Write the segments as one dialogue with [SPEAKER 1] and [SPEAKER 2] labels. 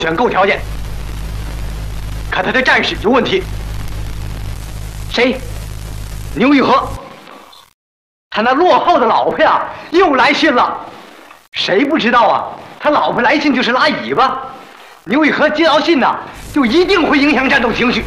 [SPEAKER 1] 选购条件，可他的战士有问题。谁？牛玉和。他那落后的老婆呀，又来信了。谁不知道啊？他老婆来信就是拉尾巴。牛玉和接到信呐，就一定会影响战斗情绪。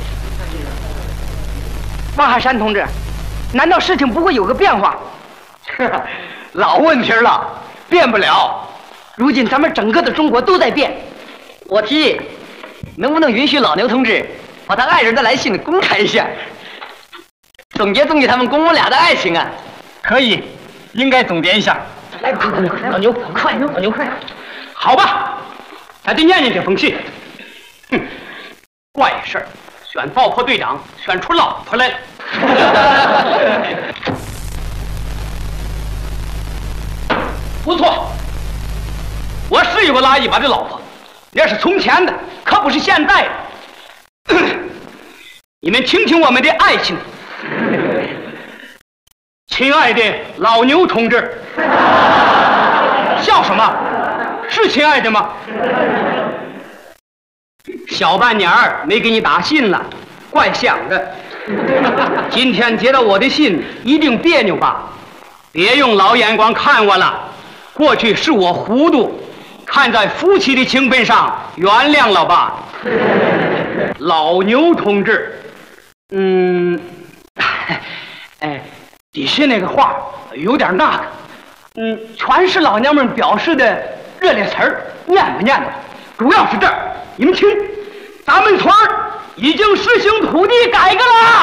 [SPEAKER 2] 王海山同志，难道事情不会有个变化？
[SPEAKER 1] 老问题了，变不了。
[SPEAKER 2] 如今咱们整个的中国都在变。
[SPEAKER 3] 我提议，能不能允许老牛同志把他爱人的来信公开一下，总结他们公公俩的爱情啊？
[SPEAKER 1] 可以，应该总结一下。
[SPEAKER 2] 来吧，老牛，快，老牛快！
[SPEAKER 1] 好吧，咱得念念这封信。哼，怪事儿，选爆破队长选出老婆来了。不错，我是有个拉一把的老婆，那是从前的，可不是现在的。你们听听我们的爱情。亲爱的老牛同志，笑什么？是亲爱的吗？小半年儿没给你打信了，怪想的。今天接到我的信，一定别扭吧？别用老眼光看我了，过去是我糊涂，看在夫妻的情分上，原谅了吧。老牛同志，底下那个话有点那个，全是老娘们表示的热烈词儿，念吧念吧。主要是这儿，你们听，咱们村儿已经实行土地改革了。